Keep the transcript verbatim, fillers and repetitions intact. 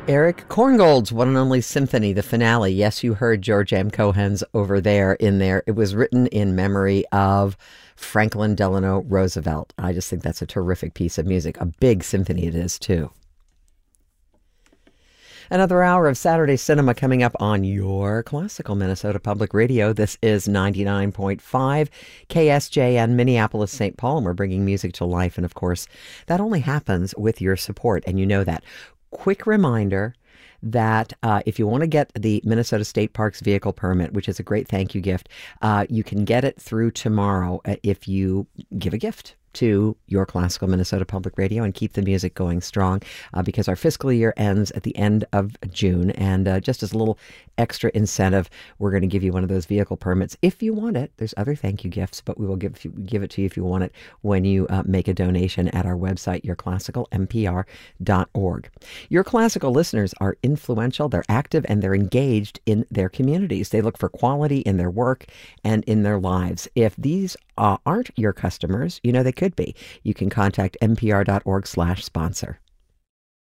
Eric Korngold's One and Only Symphony, the finale. Yes, you heard George M. Cohan's over there in there. It was written in memory of Franklin Delano Roosevelt. I just think that's a terrific piece of music. A big symphony it is, too. Another hour of Saturday Cinema coming up on your classical Minnesota Public Radio. This is ninety-nine point five K S J N Minneapolis, Saint Paul, and we're bringing music to life. And of course, that only happens with your support, and you know that. Quick reminder that uh, if you want to get the Minnesota State Parks vehicle permit, which is a great thank you gift, uh, you can get it through tomorrow uh, if you give a gift to your classical Minnesota Public Radio and keep the music going strong uh, because our fiscal year ends at the end of June. And uh, just as a little extra incentive, we're going to give you one of those vehicle permits if you want it. There's other thank you gifts, but we will give give it to you if you want it when you uh, make a donation at our website, your classical m p r dot org. Your classical listeners are influential, they're active, and they're engaged in their communities. They look for quality in their work and in their lives. If these uh, aren't your customers, you know they could be. You can contact m p r dot org slash sponsor.